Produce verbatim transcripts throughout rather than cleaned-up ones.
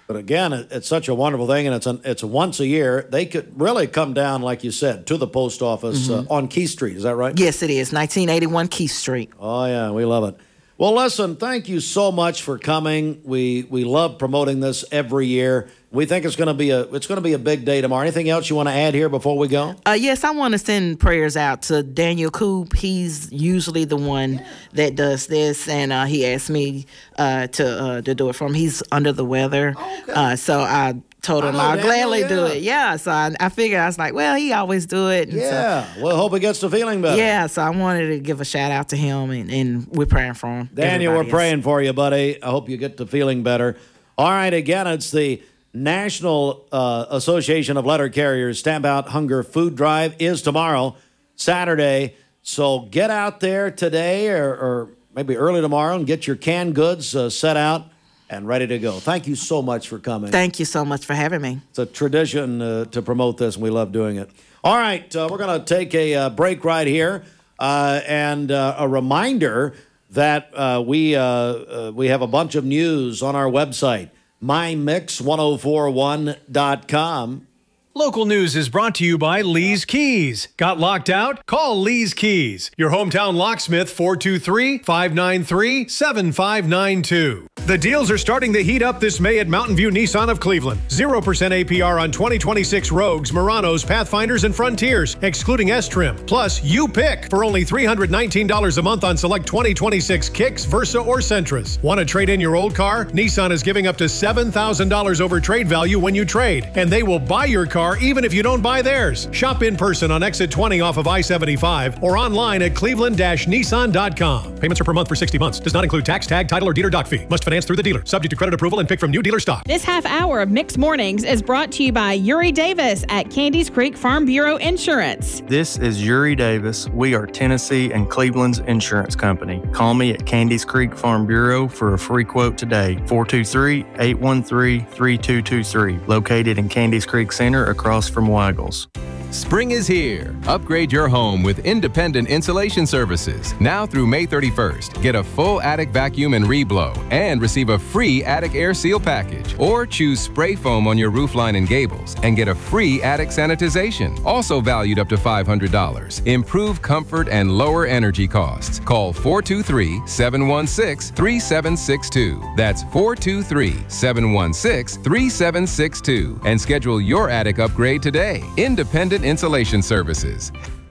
But again, it, it's such a wonderful thing, and it's a, it's a once a year. They could really come down, like you said, to the post office mm-hmm. uh, on Key Street. Is that right? Yes, it is. nineteen eighty-one Key Street. Oh, yeah. We love it. Well, listen, thank you so much for coming. We we love promoting this every year. We think it's going to be a it's going to be a big day tomorrow. Anything else you want to add here before we go? Uh, yes, I want to send prayers out to Daniel Coop. He's usually the one that does this, and uh, he asked me uh, to uh, to do it for him. He's under the weather, oh, okay. uh, so I told him I'll gladly yeah. do it. Yeah, so I, I figured I was like, well, he always do it. And yeah, so, well, hope he gets to feeling better. Yeah, so I wanted to give a shout out to him, and, and we're praying for him. Daniel, we're else. praying for you, buddy. I hope you get to feeling better. All right, again, it's the National uh, Association of Letter Carriers Stamp Out Hunger Food Drive is tomorrow, Saturday. So get out there today or, or maybe early tomorrow and get your canned goods uh, set out and ready to go. Thank you so much for coming. Thank you so much for having me. It's a tradition uh, to promote this, and we love doing it. All right, uh, we're going to take a uh, break right here, uh, and uh, a reminder that uh, we uh, uh, we have a bunch of news on our website, my mix ten forty-one dot com. Local news is brought to you by Lee's Keys. Got locked out? Call Lee's Keys. Your hometown locksmith, four two three, five nine three, seven five nine two. The deals are starting to heat up this May at Mountain View Nissan of Cleveland. zero percent A P R on twenty twenty-six Rogues, Muranos, Pathfinders, and Frontiers, excluding S-Trim. Plus, you pick for only three hundred nineteen dollars a month on select twenty twenty-six Kicks, Versa, or Sentras. Want to trade in your old car? Nissan is giving up to seven thousand dollars over trade value when you trade, and they will buy your car even if you don't buy theirs. Shop in person on exit twenty off of I seventy-five or online at cleveland dash nissan dot com. Payments are per month for sixty months. Does not include tax, tag, title, or dealer doc fee. Must finance through the dealer. Subject to credit approval and pick from new dealer stock. This half hour of Mixed Mornings is brought to you by Yuri Davis at Candies Creek Farm Bureau Insurance. This is Yuri Davis. We are Tennessee and Cleveland's insurance company. Call me at Candies Creek Farm Bureau for a free quote today. four two three, eight one three, three two two three. Located in Candies Creek Center across from Waggles. Spring is here. Upgrade your home with independent insulation services. Now through May thirty-first, get a full attic vacuum and reblow and receive a free attic air seal package. Or choose spray foam on your roofline and gables and get a free attic sanitization, also valued up to five hundred dollars. Improve comfort and lower energy costs. Call four two three, seven one six, three seven six two. That's four two three, seven one six, three seven six two and schedule your attic upgrade today. Independent Insulation Services.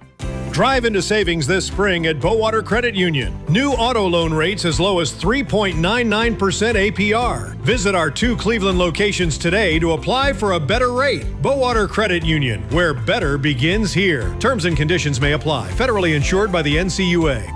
Drive into savings this spring at Bowater Credit Union. New auto loan rates as low as three point nine nine percent A P R. Visit our two Cleveland locations today to apply for a better rate. Bowater Credit Union, where better begins here. Terms and conditions may apply. Federally insured by the N C U A.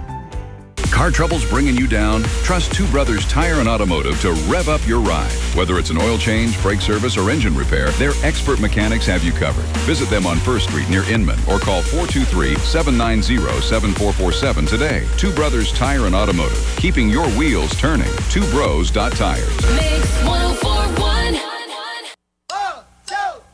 Car trouble's bringing you down? Trust Two Brothers Tire and Automotive to rev up your ride. Whether it's an oil change, brake service, or engine repair, their expert mechanics have you covered. Visit them on First Street near Inman or call four two three, seven nine zero, seven four four seven today. Two Brothers Tire and Automotive, keeping your wheels turning. two bros dot tires.